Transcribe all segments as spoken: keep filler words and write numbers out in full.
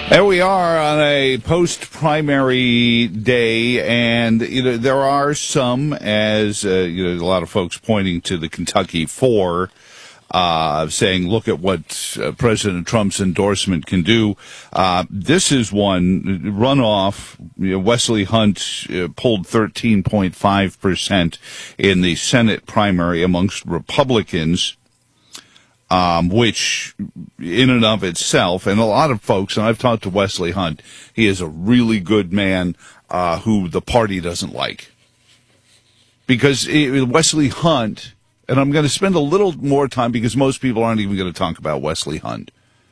There we are on a post-primary day, and you know there are some, as uh, you know, a lot of folks pointing to the Kentucky Four, uh, saying, "Look at what uh, President Trump's endorsement can do." Uh, this is one runoff. You know, Wesley Hunt uh, pulled thirteen point five percent in the Senate primary amongst Republicans. Um, which in and of itself, and a lot of folks, and I've talked to Wesley Hunt, he is a really good man, uh, who the party doesn't like. Because it, Wesley Hunt, and I'm going to spend a little more time because most people aren't even going to talk about Wesley Hunt.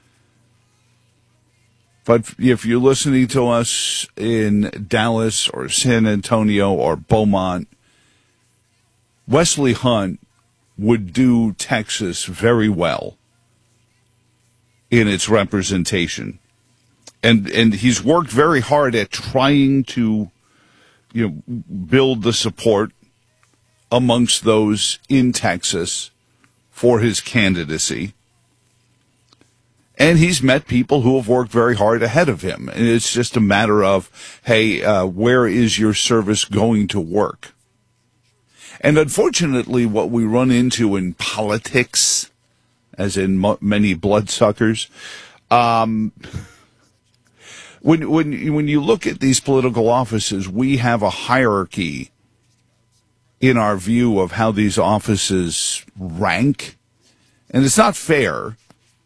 But if you're listening to us in Dallas or San Antonio or Beaumont, Wesley Hunt would do Texas very well in its representation. And and he's worked very hard at trying to, you know, build the support amongst those in Texas for his candidacy. And he's met people who have worked very hard ahead of him. And it's just a matter of, hey, uh, where is your service going to work? And unfortunately, what we run into in politics, as in mo- many bloodsuckers, um, when when when you look at these political offices, we have a hierarchy in our view of how these offices rank, and it's not fair.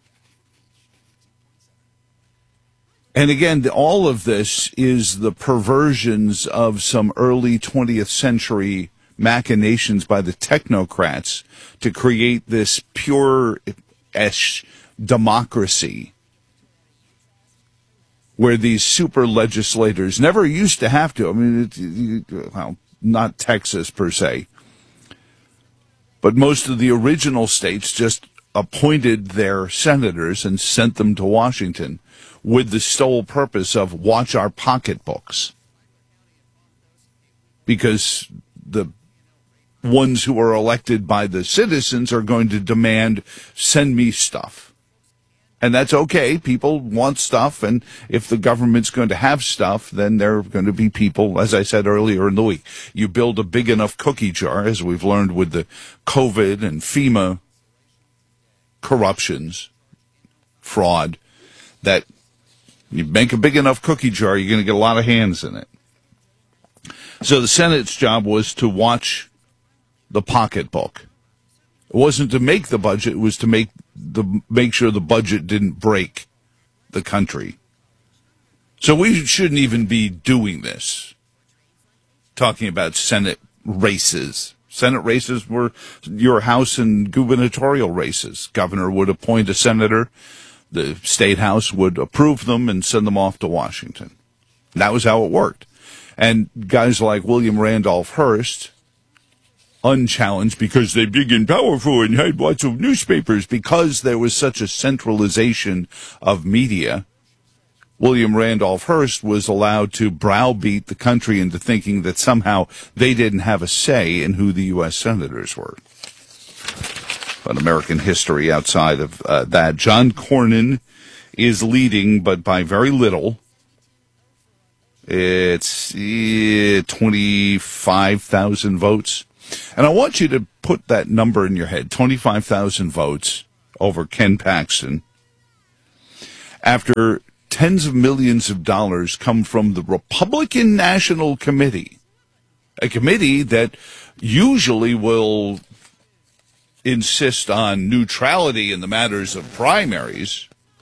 And again, all of this is the perversions of some early twentieth century machinations by the technocrats to create this pure-ish democracy where these super legislators never used to have to. I mean, it, well, not Texas per se, but most of the original states just appointed their senators and sent them to Washington with the sole purpose of watch our pocketbooks, because the ones who are elected by the citizens are going to demand, send me stuff. And that's okay. People want stuff, and if the government's going to have stuff, then there are going to be people, as I said earlier in the week, you build a big enough cookie jar, as we've learned with the COVID and FEMA corruptions, fraud, that you make a big enough cookie jar, you're going to get a lot of hands in it. So the Senate's job was to watch the pocketbook. It wasn't to make the budget, it was to make the make sure the budget didn't break the country. So we shouldn't even be doing this, talking about Senate races. Senate races were your House and gubernatorial races. Governor would appoint a senator, the state house would approve them and send them off to Washington. That was how it worked. And guys like William Randolph Hearst, unchallenged because they're big and powerful and had lots of newspapers, because there was such a centralization of media, William Randolph Hearst was allowed to browbeat the country into thinking that somehow they didn't have a say in who the U S senators were. But American history outside of uh, that. John Cornyn is leading, but by very little. It's uh, twenty-five thousand votes. And I want you to put that number in your head, twenty-five thousand votes over Ken Paxton, after tens of millions of dollars come from the Republican National Committee, a committee that usually will insist on neutrality in the matters of primaries.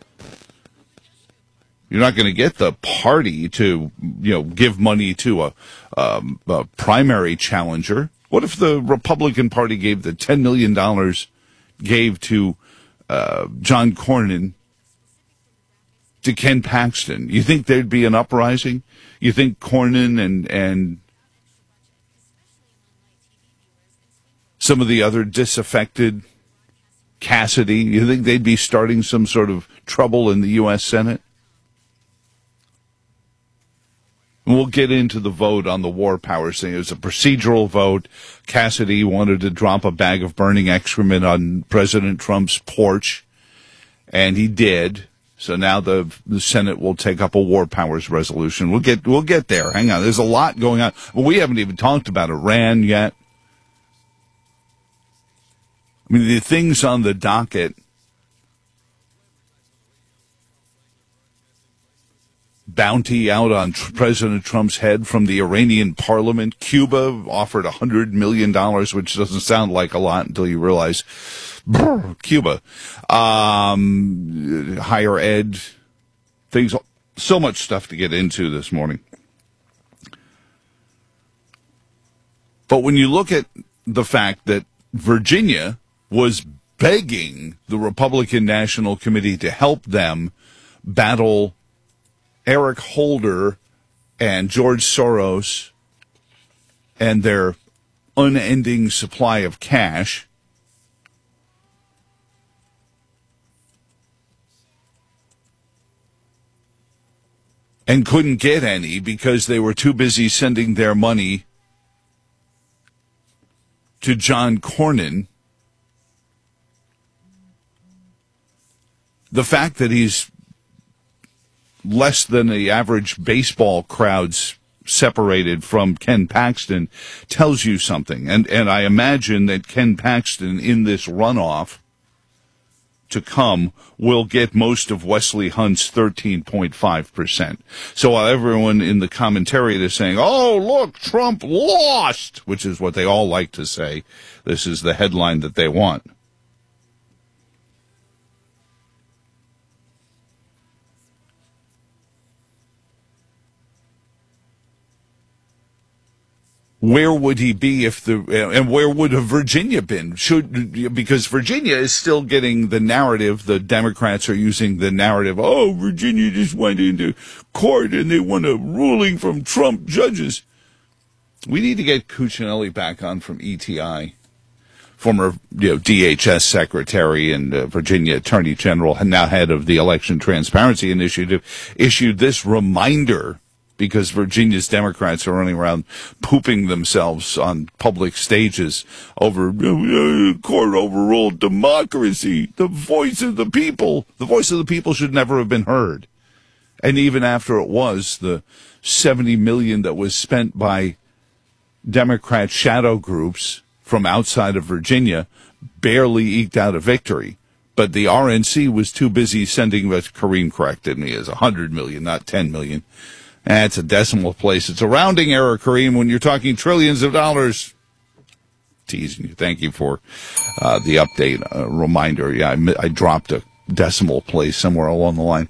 You're not going to get the party to, you know, give money to a, um, a primary challenger. What if the Republican Party gave the ten million dollars gave to uh, John Cornyn to Ken Paxton? You think there'd be an uprising? You think Cornyn and and some of the other disaffected, Cassidy, you think they'd be starting some sort of trouble in the U S Senate? We'll get into the vote on the war powers thing. It was a procedural vote. Cassidy wanted to drop a bag of burning excrement on President Trump's porch, and he did. So now the the Senate will take up a war powers resolution. We'll get we'll get there. Hang on. There's a lot going on. Well, we haven't even talked about Iran yet. I mean, the things on the docket. Bounty out on tr- President Trump's head from the Iranian parliament. Cuba offered one hundred million dollars, which doesn't sound like a lot until you realize, brr, Cuba. Um, higher ed, things, so much stuff to get into this morning. But when you look at the fact that Virginia was begging the Republican National Committee to help them battle Eric Holder and George Soros and their unending supply of cash, and couldn't get any because they were too busy sending their money to John Cornyn. The fact that he's less than the average baseball crowds separated from Ken Paxton tells you something. And and I imagine that Ken Paxton in this runoff to come will get most of Wesley Hunt's thirteen point five percent. So while everyone in the commentary is saying, oh, look, Trump lost, which is what they all like to say, this is the headline that they want. Where would he be if the, and where would have Virginia been? Should, because Virginia is still getting the narrative, the Democrats are using the narrative, oh, Virginia just went into court and they won a ruling from Trump judges. We need to get Cuccinelli back on from E T I, former you know, D H S secretary and uh, Virginia Attorney General, now head of the Election Transparency Initiative, issued this reminder because Virginia's Democrats are running around pooping themselves on public stages over uh, court overruled democracy, the voice of the people. The voice of the people should never have been heard. And even after it was, the seventy million dollars that was spent by Democrat shadow groups from outside of Virginia barely eked out a victory. But the R N C was too busy sending, as Kareem corrected me, as one hundred million dollars, not ten million dollars. That's a decimal place. It's a rounding error, Kareem, when you're talking trillions of dollars. Teasing you. Thank you for uh, the update, uh, reminder. Yeah, I, I dropped a decimal place somewhere along the line.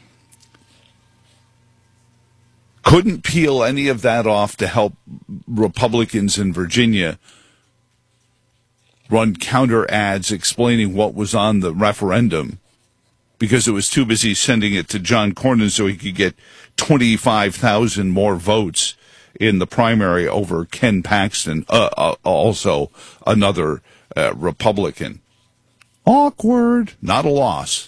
Couldn't peel any of that off to help Republicans in Virginia run counter ads explaining what was on the referendum, because it was too busy sending it to John Cornyn so he could get twenty-five thousand more votes in the primary over Ken Paxton, uh, uh, also another uh, Republican. Awkward. Not a loss.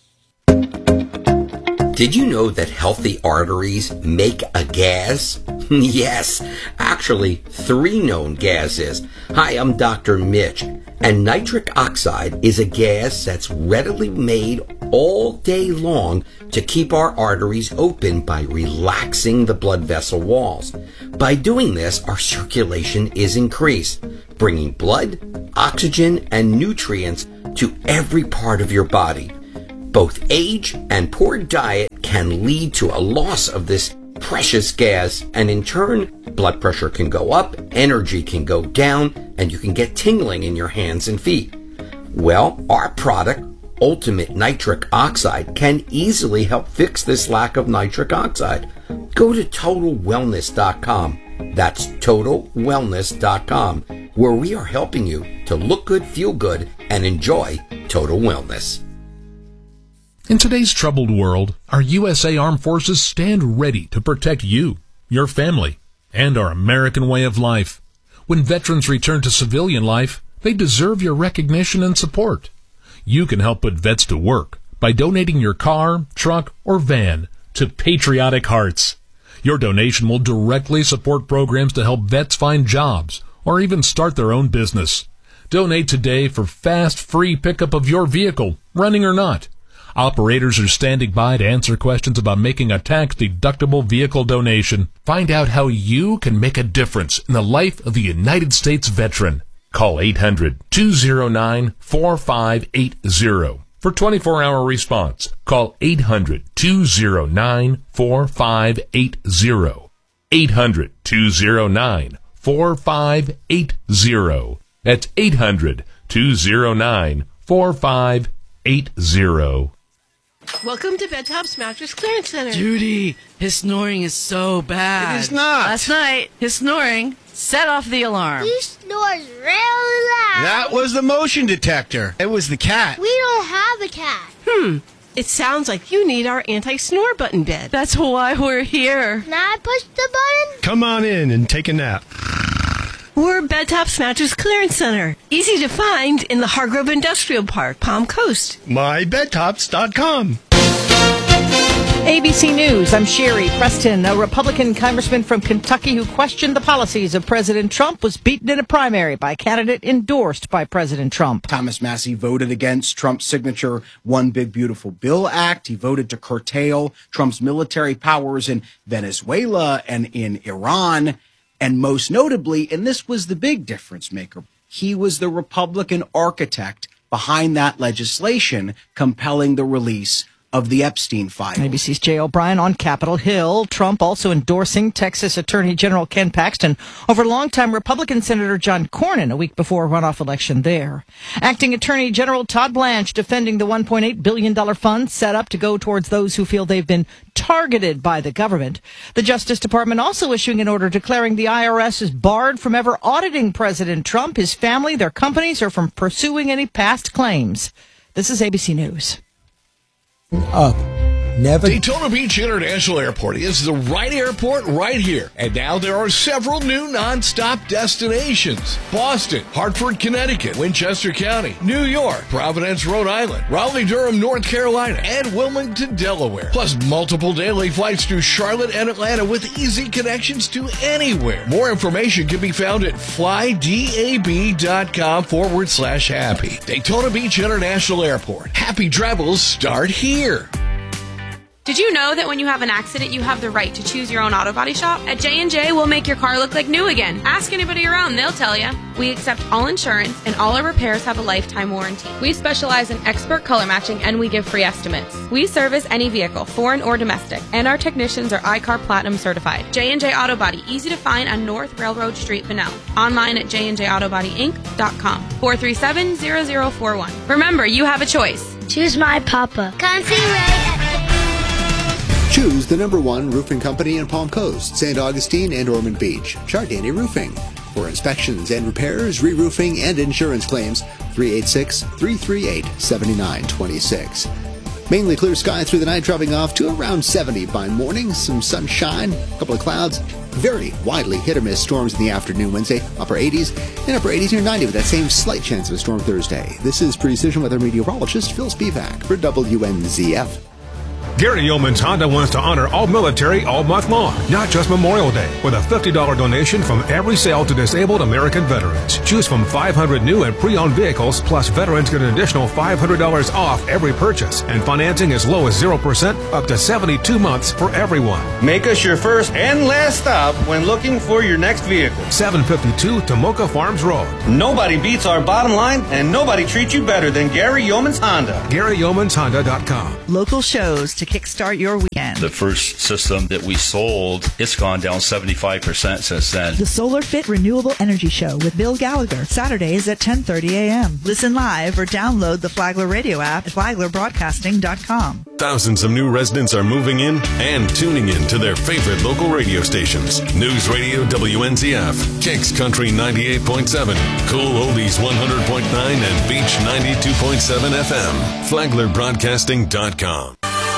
Did you know that healthy arteries make a gas? Yes, actually three known gases. Hi, I'm Doctor Mitch, and nitric oxide is a gas that's readily made all day long to keep our arteries open by relaxing the blood vessel walls. By doing this, our circulation is increased, bringing blood, oxygen, and nutrients to every part of your body. Both age and poor diet can lead to a loss of this precious gas, and in turn, blood pressure can go up, energy can go down, and you can get tingling in your hands and feet. Well, our product, Ultimate Nitric Oxide, can easily help fix this lack of nitric oxide. Go to total wellness dot com. That's total wellness dot com, where we are helping you to look good, feel good, and enjoy total wellness. In today's troubled world, our U S A Armed Forces stand ready to protect you, your family, and our American way of life. When veterans return to civilian life, they deserve your recognition and support. You can help put vets to work by donating your car, truck, or van to Patriotic Hearts. Your donation will directly support programs to help vets find jobs or even start their own business. Donate today for fast, free pickup of your vehicle, running or not. Operators are standing by to answer questions about making a tax-deductible vehicle donation. Find out how you can make a difference in the life of a United States veteran. Call eight hundred, two oh nine, four five eight oh. For twenty-four hour response, call eight hundred, two oh nine, four five eight oh. eight hundred, two oh nine, four five eight oh. That's eight hundred, two oh nine, four five eight oh. Welcome to Bedtop's Mattress Clearance Center. Judy, his snoring is so bad. It is not. Last night, his snoring set off the alarm. He snores really loud. That was the motion detector. It was the cat. We don't have a cat. Hmm. It sounds like you need our anti-snore button bed. That's why we're here. Can I push the button? Come on in and take a nap. We're Bedtop's Mattress Clearance Center. Easy to find in the Hargrove Industrial Park, Palm Coast. my bed tops dot com. A B C News, I'm Sherry Preston. A Republican congressman from Kentucky who questioned the policies of President Trump was beaten in a primary by a candidate endorsed by President Trump. Thomas Massie voted against Trump's signature One Big Beautiful Bill Act. He voted to curtail Trump's military powers in Venezuela and in Iran. And most notably, and this was the big difference maker, he was the Republican architect behind that legislation compelling the release of the Epstein files. A B C's Jay O'Brien on Capitol Hill. Trump also endorsing Texas Attorney General Ken Paxton over longtime Republican Senator John Cornyn a week before a runoff election there. Acting Attorney General Todd Blanche defending the one point eight billion dollars fund set up to go towards those who feel they've been targeted by the government. The Justice Department also issuing an order declaring the I R S is barred from ever auditing President Trump, his family, their companies, or from pursuing any past claims. This is A B C News. Up. Never. Daytona Beach International Airport is the right airport right here. And now there are several new non-stop destinations. Boston, Hartford, Connecticut, Winchester County, New York, Providence, Rhode Island, Raleigh-Durham, North Carolina, and Wilmington, Delaware. Plus multiple daily flights to Charlotte and Atlanta with easy connections to anywhere. More information can be found at flydab.com forward slash happy. Daytona Beach International Airport. Happy travels start here. Did you know that when you have an accident, you have the right to choose your own auto body shop? At J and J, we'll make your car look like new again. Ask anybody around, they'll tell you. We accept all insurance, and all our repairs have a lifetime warranty. We specialize in expert color matching, and we give free estimates. We service any vehicle, foreign or domestic, and our technicians are I C A R Platinum certified. J and J Auto Body, easy to find on North Railroad Street, Bunnell. Online at j and j auto body inc dot com. four three seven, zero zero four one. Remember, you have a choice. Choose my papa. Country Ray. Choose the number one roofing company in Palm Coast, Saint Augustine, and Ormond Beach, Chardani Roofing. For inspections and repairs, re-roofing, and insurance claims, three eight six, three three eight, seven nine two six. Mainly clear sky through the night, dropping off to around seventy by morning. Some sunshine, a couple of clouds. Very widely hit or miss storms in the afternoon Wednesday, upper eighties, and upper eighties near ninety with that same slight chance of a storm Thursday. This is Precision Weather meteorologist Phil Spivak for W N Z F. Gary Yeoman's Honda wants to honor all military all month long, not just Memorial Day, with a fifty dollars donation from every sale to disabled American veterans. Choose from five hundred new and pre-owned vehicles, plus veterans get an additional five hundred dollars off every purchase, and financing as low as zero percent up to seventy-two months for everyone. Make us your first and last stop when looking for your next vehicle. seven fifty-two Tomoka Farms Road. Nobody beats our bottom line, and nobody treats you better than Gary Yeoman's Honda. Gary Yeomans Honda dot com. Local shows to kickstart your weekend. The first system that we sold, it's gone down seventy-five percent since then. The Solar Fit Renewable Energy Show with Bill Gallagher, Saturdays at ten thirty a.m. Listen live or download the Flagler radio app at flagler broadcasting dot com. Thousands of new residents are moving in and tuning in to their favorite local radio stations. News Radio W N Z F, Kicks Country ninety-eight point seven, Cool Oldies one hundred point nine, and Beach ninety-two point seven F M. flagler broadcasting dot com.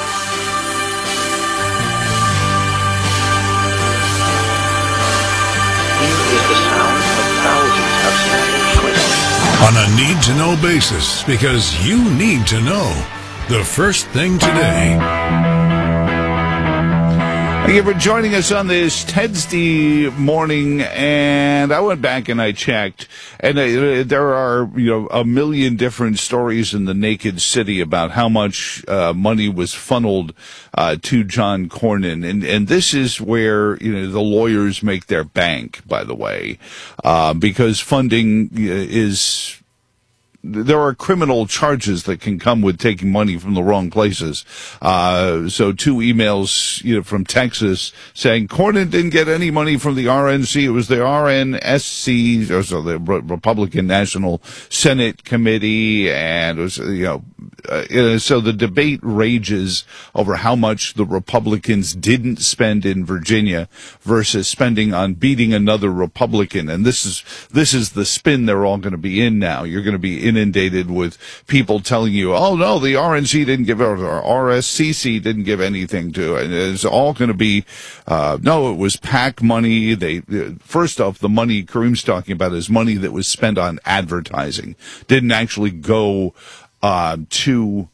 On a need-to-know basis, because you need to know. The first thing today. Thank you for joining us on this Tuesday morning. And I went back and I checked, and uh, there are, you know, a million different stories in the Naked City about how much uh, money was funneled uh, to John Cornyn, and and this is where, you know, the lawyers make their bank. By the way, uh, because funding is. There are criminal charges that can come with taking money from the wrong places. Uh, so two emails, you know, from Texas saying Cornyn didn't get any money from the R N C. It was the R N S C, or so the Republican National Senate Committee, and it was, you know, uh, so the debate rages over how much the Republicans didn't spend in Virginia versus spending on beating another Republican. And this is, this is the spin they're all going to be in now. You're going to be inundated with people telling you, oh no, the R N C didn't give, or R S C C didn't give anything to it. It's all going to be, uh, no, it was PAC money. They, first off, the money Kareem's talking about is money that was spent on advertising. Didn't actually go, uh, to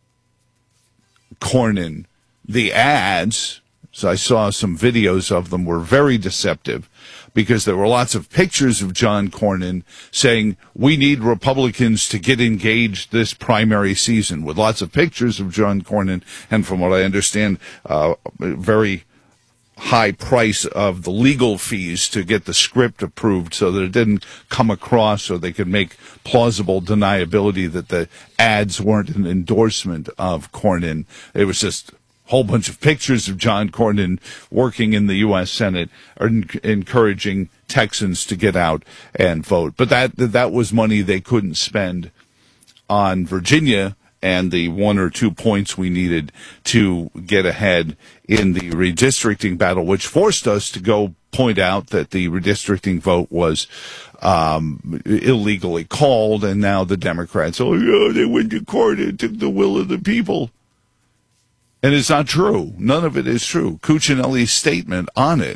Cornyn. The ads, so I saw some videos of them, were very deceptive, because there were lots of pictures of John Cornyn saying, we need Republicans to get engaged this primary season, with lots of pictures of John Cornyn, and from what I understand, uh, very high price of the legal fees to get the script approved so that it didn't come across, so they could make plausible deniability that the ads weren't an endorsement of Cornyn. It was just whole bunch of pictures of John Cornyn working in the U S Senate, or encouraging Texans to get out and vote. But that that was money they couldn't spend on Virginia and the one or two points we needed to get ahead in the redistricting battle, which forced us to go point out that the redistricting vote was um, illegally called, and now the Democrats, oh, yeah, they went to court and took the will of the people. And it's not true. None of it is true. Cuccinelli's statement on it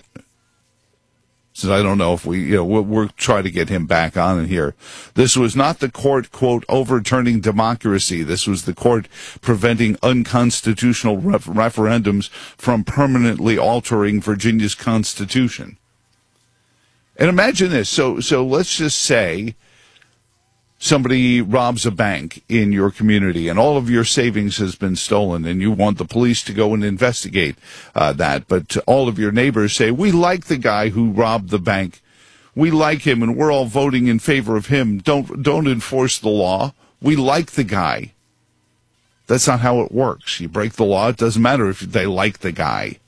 says, I don't know if we, you know, we'll, we'll try to get him back on in here. This was not the court, quote, overturning democracy. This was the court preventing unconstitutional ref- referendums from permanently altering Virginia's constitution. And imagine this. So, so let's just say somebody robs a bank in your community and all of your savings has been stolen, and you want the police to go and investigate uh, that. But all of your neighbors say, we like the guy who robbed the bank. We like him, and we're all voting in favor of him. Don't, don't enforce the law. We like the guy. That's not how it works. You break the law, it doesn't matter if they like the guy.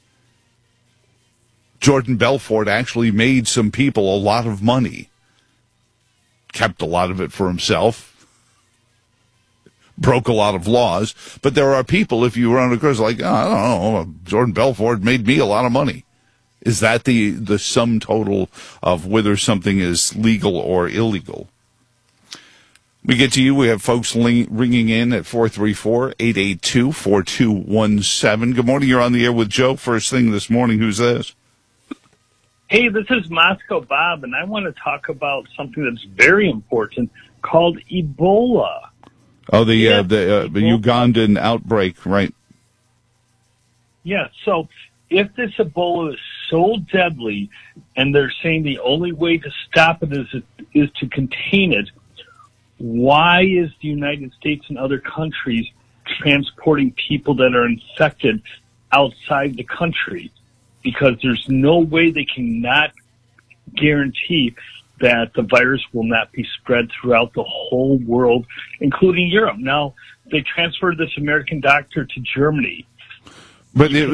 Jordan Belfort actually made some people a lot of money. Kept a lot of it for himself, broke a lot of laws, but there are people, if you run across, like, oh, I don't know, Jordan Belfort made me a lot of money. Is that the, the sum total of whether something is legal or illegal? We get to you. We have folks ling- ringing in at four three four, eight eight two, four two one seven. Good morning. You're on the air with Joe. First thing this morning. Who's this? Hey, this is Moscow Bob, and I want to talk about something that's very important called Ebola. Oh, the yeah, uh, the, uh, the Ugandan outbreak, right? Yeah, so if this Ebola is so deadly, and they're saying the only way to stop it is, is to contain it, why is the United States and other countries transporting people that are infected outside the country? Because there's no way they cannot guarantee that the virus will not be spread throughout the whole world, including Europe. Now, they transferred this American doctor to Germany. But it,